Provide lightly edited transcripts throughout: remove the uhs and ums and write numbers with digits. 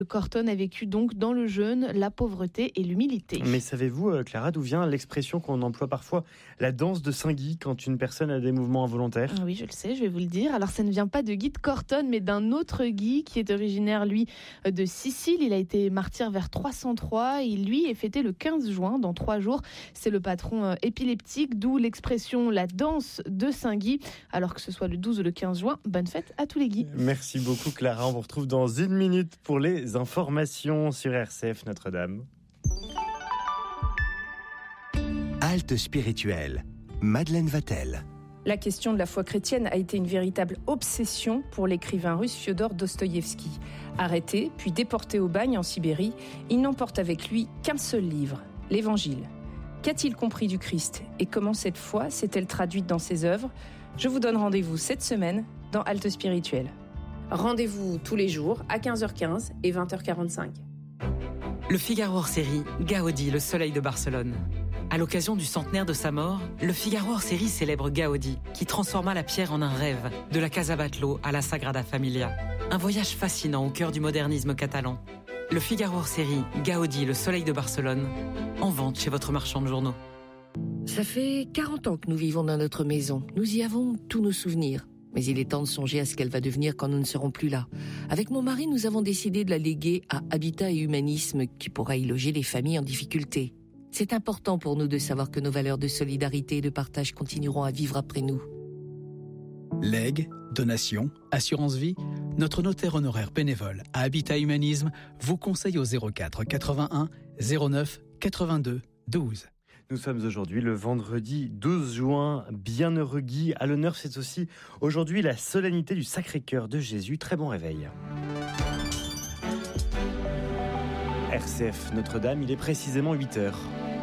Corton a vécu donc dans le jeûne, la pauvreté et l'humilité. Mais savez-vous, Clara, d'où vient l'expression qu'on emploie parfois, la danse de Saint-Guy, quand une personne a des mouvements involontaires ? Oui, je le sais, je vais vous le dire. Alors, ça ne vient pas de Guy de Corton, mais d'un autre Guy qui est originaire, lui, de Sicile. Il a été martyr vers 303 et lui est fêté le 15 juin, dans 3 jours. C'est le patron épileptique, d'où l'expression la danse de Saint-Guy. Alors que ce soit le 12 ou le 15 juin, bonne fête à tous les Guy. Merci beaucoup, Clara. On vous retrouve dans 1 minute pour les informations sur RCF Notre-Dame. Halte spirituelle. Madeleine Vatel. La question de la foi chrétienne a été une véritable obsession pour l'écrivain russe Fiodor Dostoïevski. Arrêté, puis déporté au bagne en Sibérie, il n'emporte avec lui qu'un seul livre, l'Évangile. Qu'a-t-il compris du Christ et comment cette foi s'est-elle traduite dans ses œuvres ? Je vous donne rendez-vous cette semaine dans Halte spirituelle. Rendez-vous tous les jours à 15h15 et 20h45. Le Figaro hors-série, Gaudi, le soleil de Barcelone. À l'occasion du centenaire de sa mort, le Figaro hors-série célèbre Gaudi, qui transforma la pierre en un rêve, de la Casa Batlló à la Sagrada Familia. Un voyage fascinant au cœur du modernisme catalan. Le Figaro hors-série, Gaudi, le soleil de Barcelone, en vente chez votre marchand de journaux. Ça fait 40 ans que nous vivons dans notre maison. Nous y avons tous nos souvenirs. Mais il est temps de songer à ce qu'elle va devenir quand nous ne serons plus là. Avec mon mari, nous avons décidé de la léguer à Habitat et Humanisme, qui pourra y loger les familles en difficulté. C'est important pour nous de savoir que nos valeurs de solidarité et de partage continueront à vivre après nous. Legs, donations, assurance vie, notre notaire honoraire bénévole à Habitat Humanisme vous conseille au 04 81 09 82 12. Nous sommes aujourd'hui le vendredi 12 juin. Bienheureux Guy. À l'honneur, c'est aussi aujourd'hui la solennité du Sacré-Cœur de Jésus. Très bon réveil. RCF Notre-Dame, il est précisément 8h.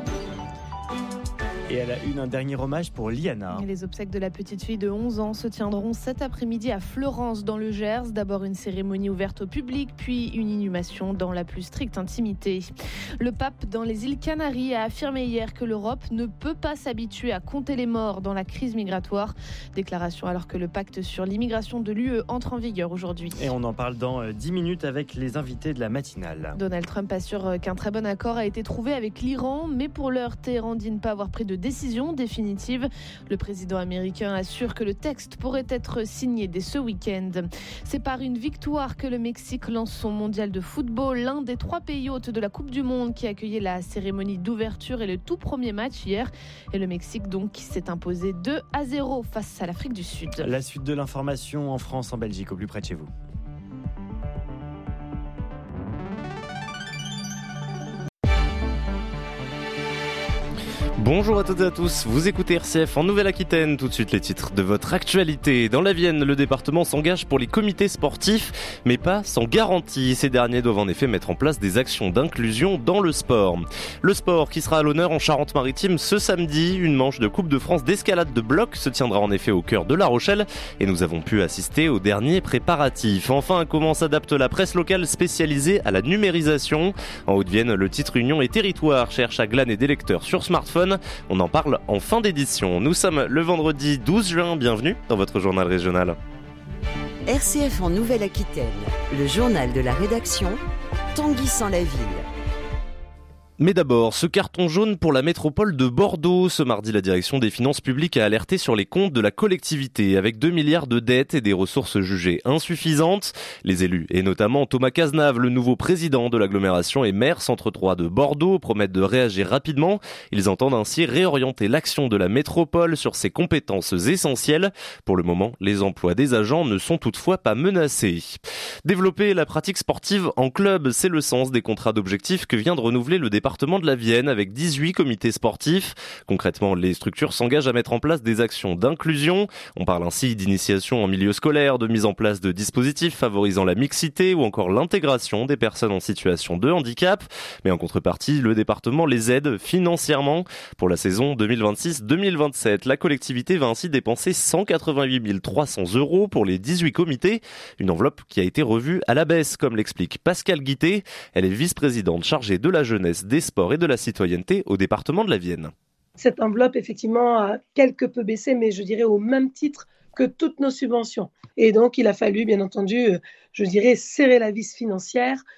Et elle a eu un dernier hommage pour Liana. Les obsèques de la petite fille de 11 ans se tiendront cet après-midi à Fleurance dans le Gers. D'abord une cérémonie ouverte au public, puis une inhumation dans la plus stricte intimité. Le pape dans les îles Canaries a affirmé hier que l'Europe ne peut pas s'habituer à compter les morts dans la crise migratoire. Déclaration alors que le pacte sur l'immigration de l'UE entre en vigueur aujourd'hui. Et on en parle dans 10 minutes avec les invités de la matinale. Donald Trump assure qu'un très bon accord a été trouvé avec l'Iran, mais pour l'heure, Téhéran dit ne pas avoir pris de décision définitive. Le président américain assure que le texte pourrait être signé dès ce week-end. C'est par une victoire que le Mexique lance son mondial de football, l'un des 3 pays hôtes de la Coupe du Monde qui accueillait la cérémonie d'ouverture et le tout premier match hier. Et le Mexique donc qui s'est imposé 2-0 face à l'Afrique du Sud. La suite de l'information en France, en Belgique, au plus près de chez vous. Bonjour à toutes et à tous, vous écoutez RCF en Nouvelle-Aquitaine. Tout de suite les titres de votre actualité. Dans la Vienne, le département s'engage pour les comités sportifs, mais pas sans garantie. Ces derniers doivent en effet mettre en place des actions d'inclusion dans le sport. Le sport qui sera à l'honneur en Charente-Maritime ce samedi. Une manche de Coupe de France d'escalade de bloc se tiendra en effet au cœur de La Rochelle et nous avons pu assister aux derniers préparatifs. Enfin, comment s'adapte la presse locale spécialisée à la numérisation ? En Haute-Vienne, le titre Union et Territoire cherche à glaner des lecteurs sur smartphone. On en parle en fin d'édition. Nous sommes le vendredi 12 juin. Bienvenue dans votre journal régional. RCF en Nouvelle-Aquitaine, le journal de la rédaction, Tanguy sans la ville. Mais d'abord, ce carton jaune pour la métropole de Bordeaux. Ce mardi, la direction des finances publiques a alerté sur les comptes de la collectivité avec 2 milliards de dettes et des ressources jugées insuffisantes. Les élus, et notamment Thomas Cazenave, le nouveau président de l'agglomération et maire centre 3 de Bordeaux, promettent de réagir rapidement. Ils entendent ainsi réorienter l'action de la métropole sur ses compétences essentielles. Pour le moment, les emplois des agents ne sont toutefois pas menacés. Développer la pratique sportive en club, c'est le sens des contrats d'objectifs que vient de renouveler le département de la Vienne avec 18 comités sportifs. Concrètement, les structures s'engagent à mettre en place des actions d'inclusion. On parle ainsi d'initiation en milieu scolaire, de mise en place de dispositifs favorisant la mixité ou encore l'intégration des personnes en situation de handicap. Mais en contrepartie, le département les aide financièrement. Pour la saison 2026-2027, la collectivité va ainsi dépenser 188 300 € pour les 18 comités. Une enveloppe qui a été revue à la baisse, comme l'explique Pascale Guité. Elle est vice-présidente chargée de la jeunesse, des sports et de la citoyenneté au département de la Vienne. Cette enveloppe, effectivement, a quelque peu baissé, mais je dirais au même titre que toutes nos subventions. Et donc, il a fallu, bien entendu, je dirais, serrer la vis financière